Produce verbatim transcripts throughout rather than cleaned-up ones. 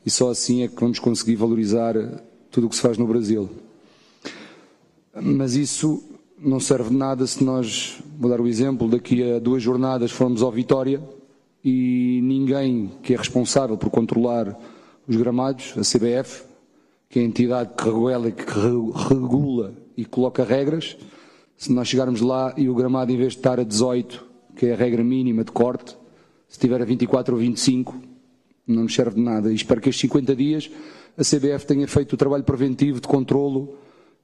e só assim é que vamos conseguir valorizar tudo o que se faz no Brasil. Mas isso não serve de nada se nós, vou dar o exemplo, daqui a duas jornadas formos ao Vitória e ninguém que é responsável por controlar os gramados, a C B F, que é a entidade que regula, que regula e coloca regras, se nós chegarmos lá e o gramado, em vez de estar a dezoito, que é a regra mínima de corte, se estiver a vinte e quatro ou vinte e cinco, não nos serve de nada. E espero que estes cinquenta dias a C B F tenha feito o trabalho preventivo de controlo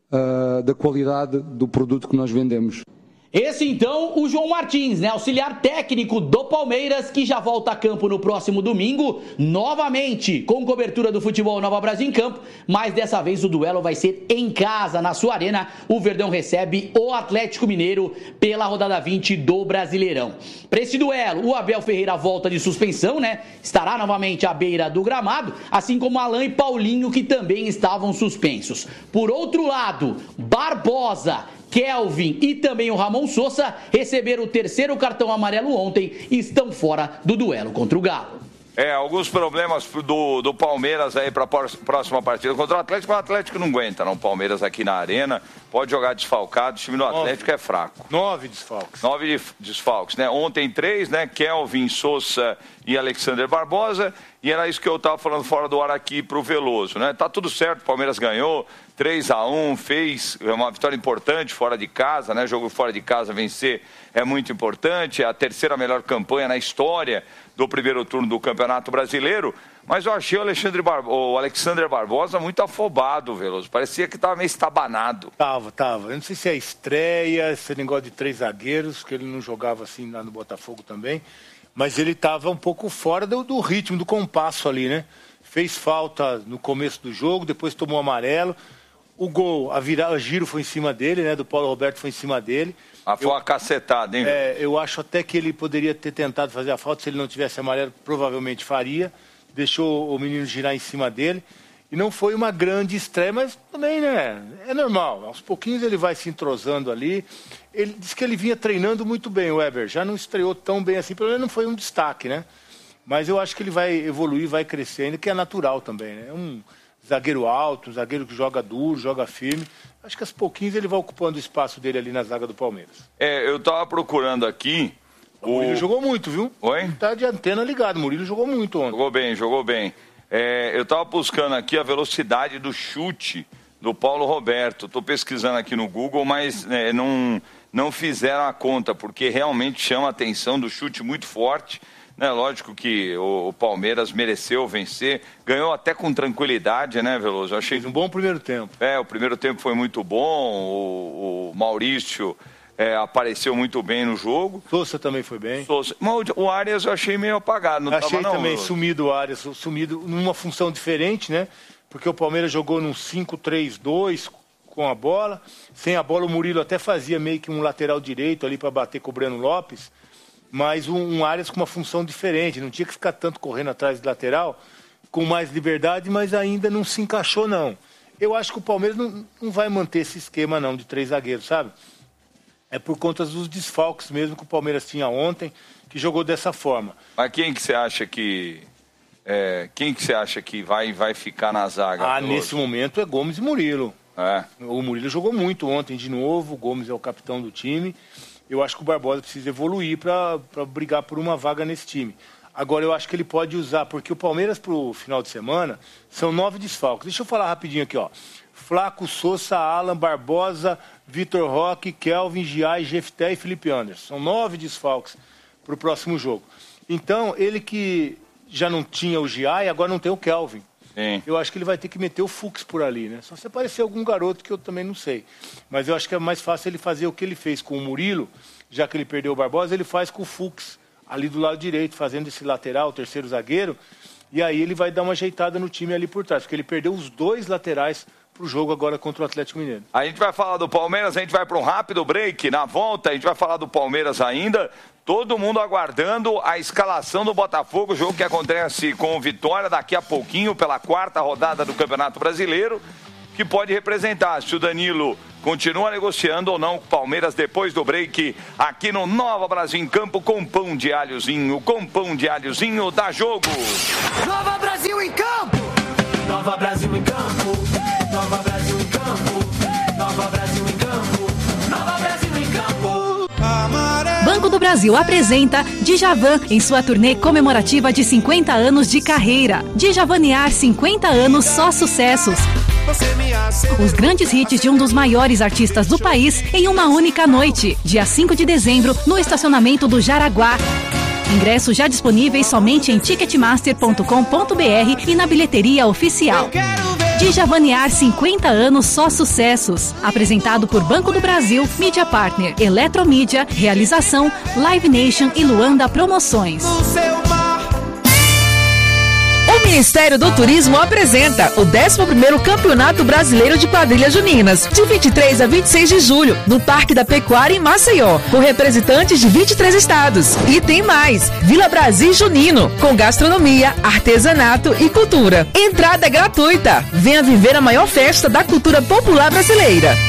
uh, da qualidade do produto que nós vendemos. Esse então, o João Martins, né, auxiliar técnico do Palmeiras, que já volta a campo no próximo domingo, novamente, com cobertura do Futebol Nova Brasil em campo, mas dessa vez o duelo vai ser em casa, na sua arena. O Verdão recebe o Atlético Mineiro pela rodada vinte do Brasileirão. Para esse duelo, o Abel Ferreira volta de suspensão, né, estará novamente à beira do gramado, assim como Alain e Paulinho, que também estavam suspensos. Por outro lado, Barbosa, Kelvin e também o Ramon Sousa receberam o terceiro cartão amarelo ontem e estão fora do duelo contra o Galo. É, alguns problemas do, do Palmeiras aí para a próxima partida contra o Atlético. O Atlético não aguenta, não. O Palmeiras aqui na arena pode jogar desfalcado. O time do Atlético Nove. é fraco. Nove desfalques. Nove desfalques, né? Ontem três, né? Kelvin, Sousa e Alexander Barbosa. E era isso que eu estava falando fora do ar aqui pro Veloso, né? Tá tudo certo, o Palmeiras ganhou três a um, fez uma vitória importante fora de casa, né? Jogo fora de casa, vencer é muito importante. É a terceira melhor campanha na história do primeiro turno do Campeonato Brasileiro. Mas eu achei o, Alexandre Bar... o Alexander Barbosa muito afobado, Veloso. Parecia que estava meio estabanado. Tava, tava. Eu não sei se é estreia, esse negócio de três zagueiros, que ele não jogava assim lá no Botafogo também. Mas ele estava um pouco fora do, do ritmo, do compasso ali, né? Fez falta no começo do jogo, depois tomou amarelo. O gol, a virada, o giro foi em cima dele, né? Do Paulo Roberto foi em cima dele. Ah, foi eu, uma cacetada, hein? É, eu acho até que ele poderia ter tentado fazer a falta. Se ele não tivesse amarelo, provavelmente faria. Deixou o menino girar em cima dele. E não foi uma grande estreia, mas também, né? É normal. Aos pouquinhos ele vai se entrosando ali. Ele disse que ele vinha treinando muito bem, o Weber. Já não estreou tão bem assim, pelo menos não foi um destaque, né? Mas eu acho que ele vai evoluir, vai crescer ainda, que é natural também, né? É um zagueiro alto, um zagueiro que joga duro, joga firme. Acho que aos pouquinhos ele vai ocupando o espaço dele ali na zaga do Palmeiras. É, eu tava procurando aqui... O Murilo jogou muito, viu? Oi? Tá de antena ligado, o Murilo jogou muito ontem. Jogou bem, jogou bem. É, eu tava buscando aqui a velocidade do chute do Paulo Roberto. Estou pesquisando aqui no Google, mas é, não, não fizeram a conta, porque realmente chama a atenção do chute muito forte. Né? Lógico que o, o Palmeiras mereceu vencer, ganhou até com tranquilidade, né, Veloso? Eu achei Fez um bom primeiro tempo. É, o primeiro tempo foi muito bom, o, o Maurício é, apareceu muito bem no jogo. Sousa também foi bem. Sousa. Mas o Arias eu achei meio apagado, não achei tava, não, também Veloso. sumido o Arias, sumido numa função diferente, né? Porque o Palmeiras jogou num cinco três dois com a bola. Sem a bola, o Murilo até fazia meio que um lateral direito ali para bater com o Breno Lopes. Mas um, um Arias com uma função diferente. Não tinha que ficar tanto correndo atrás de lateral, com mais liberdade, mas ainda não se encaixou, não. Eu acho que o Palmeiras não, não vai manter esse esquema, não, de três zagueiros, sabe? É por conta dos desfalques mesmo que o Palmeiras tinha ontem, que jogou dessa forma. Mas quem que você acha que... É, quem que você acha que vai, vai ficar na zaga? Ah, Veloso? Nesse momento é Gomes e Murilo. É. O Murilo jogou muito ontem de novo, o Gomes é o capitão do time. Eu acho que o Barbosa precisa evoluir para brigar por uma vaga nesse time. Agora eu acho que ele pode usar, porque o Palmeiras para o final de semana são nove desfalques. Deixa eu falar rapidinho aqui, ó. Flaco, Sousa, Alan, Barbosa, Vitor Roque, Kelvin, Giai, Jefté e Felipe Anderson. São nove desfalques para o próximo jogo. Então, ele que já não tinha o Giai, agora não tem o Kelvin. Sim. Eu acho que ele vai ter que meter o Fux por ali, né? Só se aparecer algum garoto que eu também não sei. Mas eu acho que é mais fácil ele fazer o que ele fez com o Murilo, já que ele perdeu o Barbosa, ele faz com o Fux ali do lado direito, fazendo esse lateral, o terceiro zagueiro, e aí ele vai dar uma ajeitada no time ali por trás, porque ele perdeu os dois laterais pro jogo agora contra o Atlético Mineiro. A gente vai falar do Palmeiras, a gente vai para um rápido break. Na volta, a gente vai falar do Palmeiras ainda. Todo mundo aguardando a escalação do Botafogo, jogo que acontece com o Vitória daqui a pouquinho, pela quarta rodada do Campeonato Brasileiro, que pode representar se o Danilo continua negociando ou não com o Palmeiras depois do break, aqui no Nova Brasil em Campo, com pão de alhozinho, com pão de alhozinho, dá jogo! Nova Brasil em Campo! Brasil apresenta Djavan em sua turnê comemorativa de cinquenta anos de carreira. Djavanear cinquenta anos, só sucessos. Os grandes hits de um dos maiores artistas do país em uma única noite, dia cinco de dezembro, no estacionamento do Jaraguá. Ingressos já disponíveis somente em ticketmaster ponto com ponto br e na bilheteria oficial. Djavanear cinquenta anos, só sucessos. Apresentado por Banco do Brasil, Mídia Partner, Eletromídia, Realização, Live Nation e Luanda Promoções. O Ministério do Turismo apresenta o décimo primeiro Campeonato Brasileiro de Quadrilhas Juninas, de vinte e três a vinte e seis de julho, no Parque da Pecuária em Maceió, com representantes de vinte e três estados. E tem mais, Vila Brasil Junino, com gastronomia, artesanato e cultura. Entrada gratuita. Venha viver a maior festa da cultura popular brasileira.